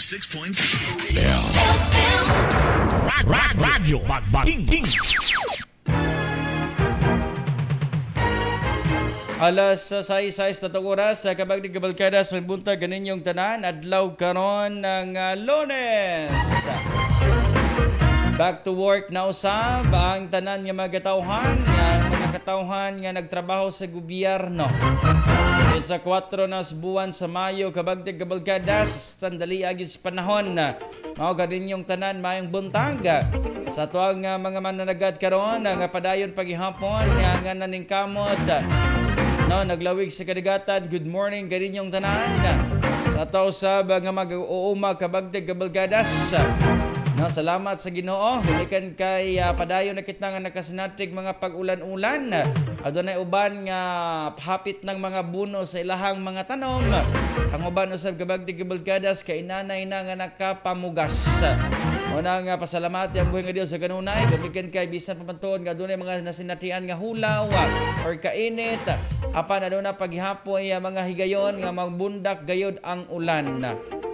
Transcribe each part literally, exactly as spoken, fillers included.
six point six. Radyo Magbating. Alas sais-sais na oras sa kabag ni Kabalkada sa buntag kaninyong tanan adlaw karon ng uh, Lunes. Back to work na usab ang tanan nga mga katawhan, nga mga katawhan nga nagtrabaho sa gobyerno. It's a kwatro na buwan sa Mayo kabag ni Kabalkada sa sandali agis panahon na mao kaninyong tanan mayong buntag sa tuang uh, mga mananagad karon nga padayon paghihapon nga nga naningkamot. No, naglawig sa kadagatan. Good morning kaninyong tanan. Sa ataw sa nga mag-uuma kabagdag kabalgadas. No, salamat sa Ginoo. Humikan kay uh, padayon na kita nga nakasinatig mga pag-ulan-ulan. Adunay uban nga hapit ng mga buno sa ilahang mga tanong. Ang uban usab kabagdag kabalgadas kay nanay na nga nakapamugas. Muna nga pasalamat ang buhay nga Dios sa kanunay. Gumikan kay bisan pamantuon nga dunay mga nasinatian nga hulaw or kainit. Apan aduna paghihapon ay mga higayon nga magbundak gayod ang ulan.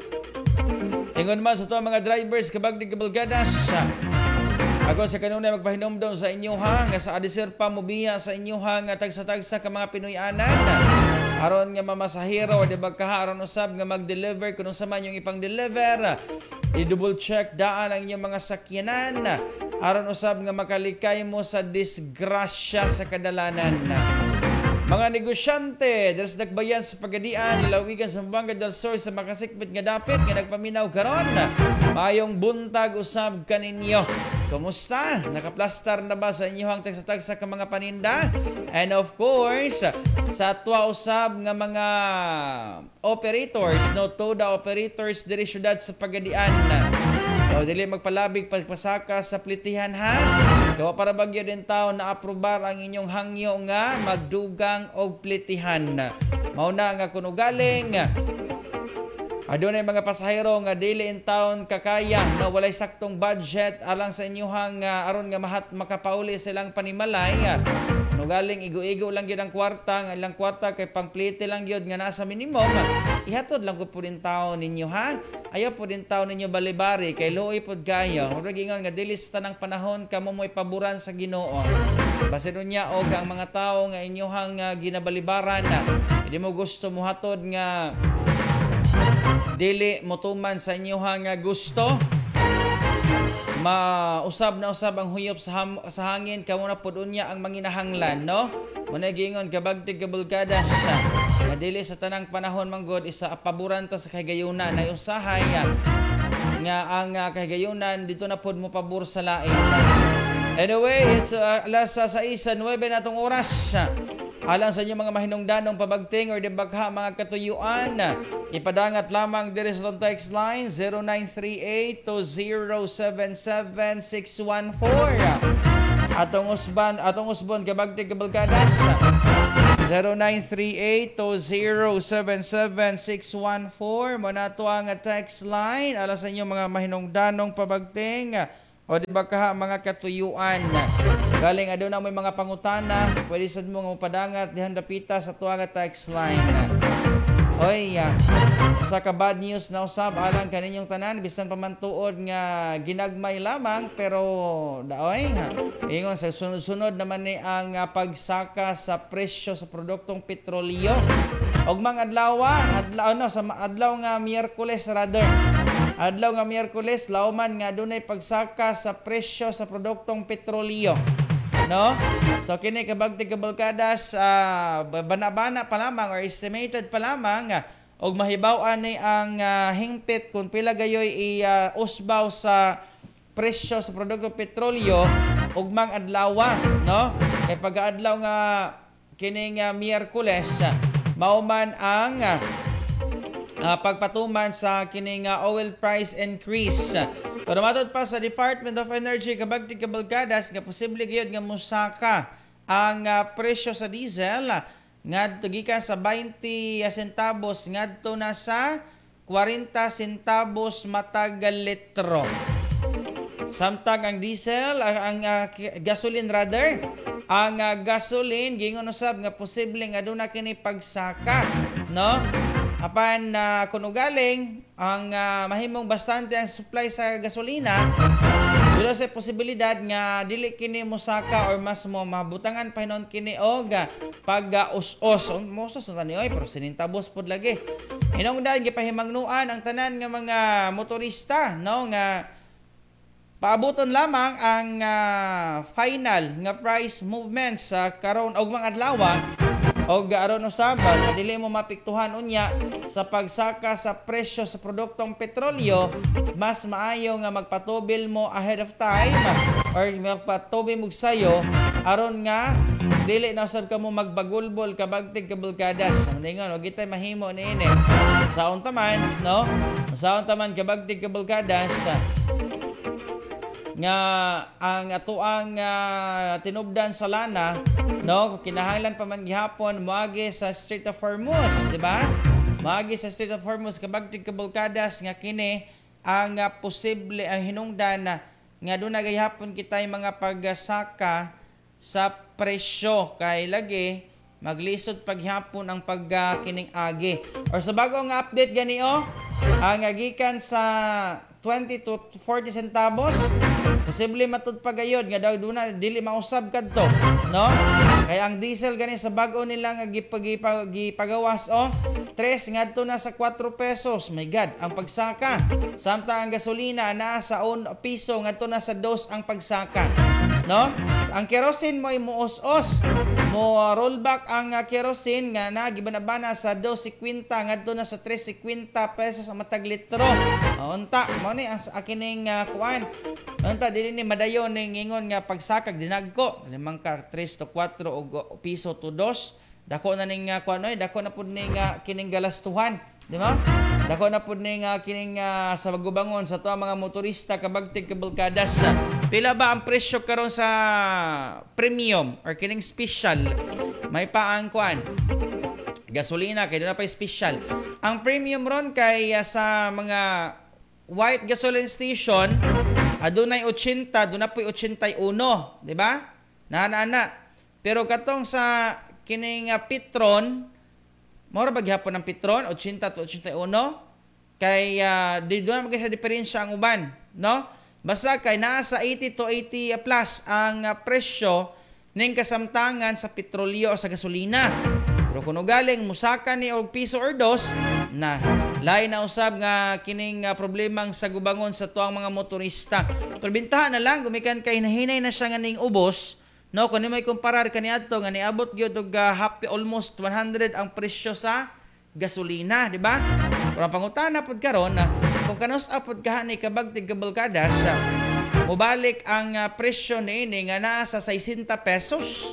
Ingon man sa to mga drivers kabag ni kabalgadas. Ako sa kanunay magpahinomdom sa inyo ha nga sa adisir pa mobiya sa inyo ha nga tagsa-tagsa ka mga Pinoy-anan. Aron nga mamasahero di ba ka aron usab nga mag-deliver kuno sa man yung ipang-deliver. I-double check daan ang inyong mga sakyanan. Aron usab nga makalikay mo sa disgrasya sa kadalanan. Mga negosyante, dalas nagbayan sa pagadian, lalawigan sa Zamboanga del Sur sa makasikbit nga dapit, nga nagpaminaw karon. Mayong buntag usab kaninyo. Kumusta? Nakaplastar na ba sa inyohang tagsa-tagsa ka mga paninda? And of course, sa atwa usab nga mga operators, no, toda operators diri syudad sa pagadian. O dili magpalabig pagpasaka sa plitihan ha. Kawa para bagyo din taon na aprobar ang inyong hangyo nga magdugang og plitihan. Mauna nga kuno galing. Adunay mga pasahero nga dili in town kakaya na walay saktong budget alang sa inyong uh, aron nga mahat makapauli silang panimalay. No galing igo-igo lang gyud ang kwarta, nga ilang kwarta kay pangplite lang gyud nga nasa minimum. Ihatod lang gud po din taon ninyo ha. Ayaw po din taon ninyo balibari kay luoy pod kayo. Murag ingon nga dili sa tanang panahon kamo mo'y paboran sa Ginoo. Basin unya og ang mga tawo nga inyohang uh, ginabalibaran na hindi mo gusto mo hatod nga dili motuman sa inyohang uh, gusto. Mausab na usab ang huyop sa, ham, sa hangin kamo na pud unya ang manginahanglan no muna giingon kabagtig kabulgadas nga dili sa tanang panahon manggod isa paboran ta sa kahigayunan na usahay nga ang uh, kahigayunan dito na pud mo pabor sa lain. Anyway, it's uh, alas sais nuwebe natong oras. Alang sa inyo mga mahinungdanong pabagting or debagha mga katuyuan, ipadangat lamang diri sa text line zero nine three eight two zero seven seven six one four. Atong usban, atong usbon kabagtig kabalgadas zero nine three eight two zero seven seven six one four. Muna to ang text line. Alang sa inyo mga mahinungdanong pabagting o di ba ka mga katuyuan. Galing aduna may mga pangutana, pwede sad mo nga mopadangat dihan dapita sa tuwa nga text line. Oy, uh, sa ka bad news na usab alang kaninyong tanan bisan pa man tuod nga ginagmay lamang pero daoy ha. Ingon sa sunod-sunod naman ni ang uh, pagsaka sa presyo sa produktong petrolyo. Og mga adlaw, adlaw no sa adlaw nga Miyerkules rather. Adlaw nga Miyerkules lawman nga dunay pagsaka sa presyo sa produktong petrolyo. No? So kini kabagtig kabalkadas uh, bana-bana pa lamang or estimated pa lamang uh, og mahibaw-an ni ang uh, hingpit kung pila gayoy i-usbaw uh, sa presyo sa produktong petrolyo ug mang adlaw, no? Kay pag-adlaw nga kini nga Miyerkules uh, mao man ang uh, uh, pagpatuman sa kini nga oil price increase. Pero matod pa sa Department of Energy kabagtig kabalgadas nga posible gyud nga musaka ang uh, presyo sa diesel uh, ngadto gikan sa twenty centavos ngadto na sa forty centavos matag litro. Samtang ang diesel ang, ang uh, gasoline rather ang uh, gasoline gingon usab nga posible nga aduna kini pagsaka, no? apan na uh, kuno galing ang uh, mahimong bastante ang supply sa gasolina, dilo sa posibilidad nga dili kini mosaka or mas mo mabutangan pa hinon kini og uh, pag uh, us-us mosos na tani oy pero sinintabos pod lagi. Hinungdan gipahimangnuan ang tanan nga mga motorista no nga paabuton lamang ang uh, final nga price movements sa uh, karon og mga adlaw o aron usab na dili mo mapiktuhan unya sa pagsaka sa presyo sa produktong petrolyo, mas maayo nga magpatubil mo ahead of time or magpatubil mo sayo aron nga dili na usab ka mo magbagulbol kabagtig kabulkadas. Ang ningon og itay mahimo niini sa untaman no sa untaman kabagtig kabulkadas nga ang atuang uh, tinubdan sa lana no kinahanglan pa man gihapon moagi sa Strait of Hormuz, di ba? Moagi sa Strait of Hormuz kabagtig kabulkadas nga kini ang uh, posible ang hinungdan na nga doon na gihapon kitay mga pagsaka sa presyo kay lagi maglisod paghapon ang pagkining uh, agi or sa bagong update gani oh ang agikan sa twenty to forty centavos posible matud pagayod nga daw duna dili mausab kadto no kaya ang diesel gani sa bag-o nila nga gipagawas oh tres ngadto na sa four pesos. My god ang pagsaka samtang ang gasolina naa sa one piso ngadto na sa two ang pagsaka no ang kerosene mo imuos-os mo uh, rollback ang uh, kerosene nga na gibanabana sa two fifty ngadto na sa three fifty pesos ang matag litro. Unta mo ni ang akining uh, kuan. Unta dili ni madayon ning ingon nga pagsakag dinagko limang ka three to four og piso to two. Dako na ning uh, kuan oy, dako na pud ning uh, kining galastuhan, di ba? Dako na pud ning uh, kining uh, sa gubangon sa tuwa mga motorista kabagtig kabulkadas. Pila ba ang presyo karon sa premium or kining special? May pa ang kuan gasolina kay na pa special. Ang premium ron kay uh, sa mga white gasoline station adunay eighty, aduna po eighty-one, di ba? Nana-ana. Pero katong sa kining uh, Petron, mora ba gihapon ang Petron eighty to eighty-one kay uh, di doon magay sa diferensya ang uban, no? Basta kay naa sa eighty to eighty plus ang uh, presyo ning kasamtangan sa petrolyo o sa gasolina. Pero kuno galing musaka ni og piso or dos na lain na usab nga kining uh, problemang sa gubangon sa tuang mga motorista. Pero bintahan na lang gumikan kay nahinay na siya nga ning ubos. No, kung may kumparar kaniadto nga niabot gyud og uh, happy almost one hundred ang presyo sa gasolina, di ba? Pero ang pangutana pod karon na kung kanus apod kahani kabagtig kabulkadas uh, mobalik ang uh, presyo niini nga naa sa sixty pesos.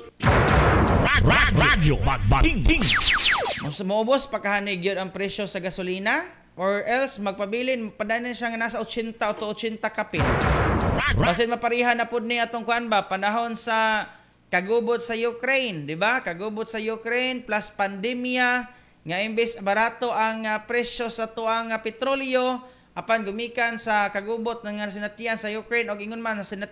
Radyo Bagbagting. Mas maubos pagkahani gyud ang presyo sa gasolina or else magpabilin padanan siya nga nasa eighty to eighty kapin. Basin maparihan na pud ni atong kuan ba panahon sa kagubot sa Ukraine, di ba? Kagubot sa Ukraine plus pandemya nga imbes barato ang uh, presyo sa tuang uh, petrolyo apan gumikan sa kagubot nga sinatian sa Ukraine og ingon man sa